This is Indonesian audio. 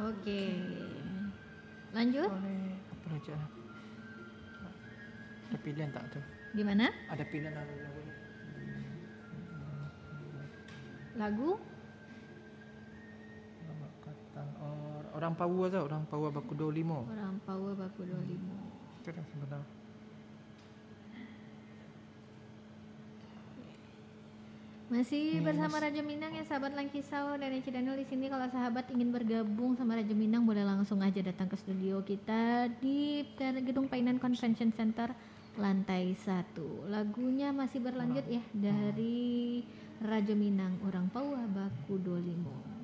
Oke. Lanjut. Boleh apa aja? Ada pilihan tak tuh? Di mana? Ada pilihan lagu. Lagu? Orang Papua tau, orang Papua Baku 25. Orang Papua Baku 25. Itu dah sebenarnya. Masih bersama Raja Minang ya sahabat Langkisau dan Eci Daniel di sini. Kalau sahabat ingin bergabung sama Raja Minang boleh langsung aja datang ke studio kita di Gedung Painan Convention Center lantai 1. Lagunya masih berlanjut ya dari Raja Minang Orang Papua Baku 25.